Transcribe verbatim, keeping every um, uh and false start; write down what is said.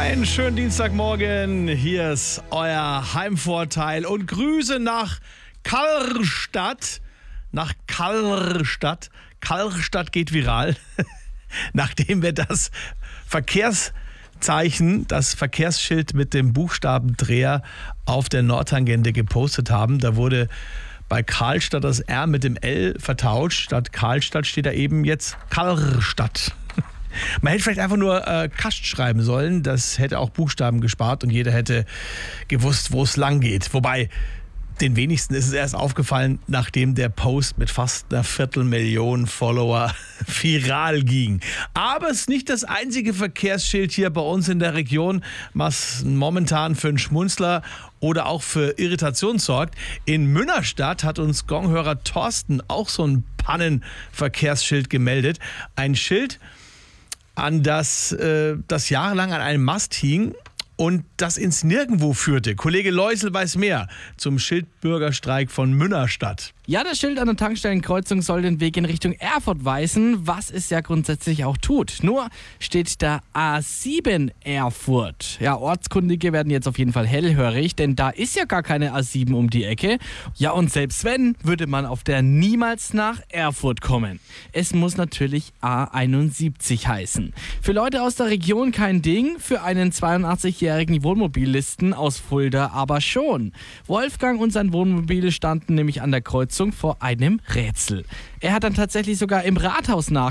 Einen schönen Dienstagmorgen. Hier ist euer Heimvorteil und Grüße nach Karlstadt. Nach Karlstadt. Karlstadt geht viral. Nachdem wir das Verkehrszeichen, das Verkehrsschild mit dem Buchstabendreher auf der Nordtangente gepostet haben, da wurde bei Karlstadt das R mit dem L vertauscht. Statt Karlstadt steht da eben jetzt Karlstadt. Man hätte vielleicht einfach nur äh, Kast schreiben sollen. Das hätte auch Buchstaben gespart und jeder hätte gewusst, wo es lang geht. Wobei, den wenigsten ist es erst aufgefallen, nachdem der Post mit fast einer Viertelmillion Follower viral ging. Aber es ist nicht das einzige Verkehrsschild hier bei uns in der Region, was momentan für einen Schmunzler oder auch für Irritation sorgt. In Münnerstadt hat uns Gonghörer Thorsten auch so ein Pannenverkehrsschild gemeldet. Ein Schild, an das, äh, das jahrelang an einem Mast hing und das ins Nirgendwo führte. Kollege Leusel weiß mehr zum Schildbürgerstreik von Münnerstadt. Ja, das Schild an der Tankstellenkreuzung soll den Weg in Richtung Erfurt weisen, was es ja grundsätzlich auch tut. Nur steht da A sieben Erfurt. Ja, Ortskundige werden jetzt auf jeden Fall hellhörig, denn da ist ja gar keine A sieben um die Ecke. Ja, und selbst wenn, würde man auf der niemals nach Erfurt kommen. Es muss natürlich A einundsiebzig heißen. Für Leute aus der Region kein Ding, für einen zweiundachtzigjährigen Wohnmobillisten aus Fulda aber schon. Wolfgang und sein Wohnmobil standen nämlich an der Kreuzung vor einem Rätsel. Er hat dann tatsächlich sogar im Rathaus nach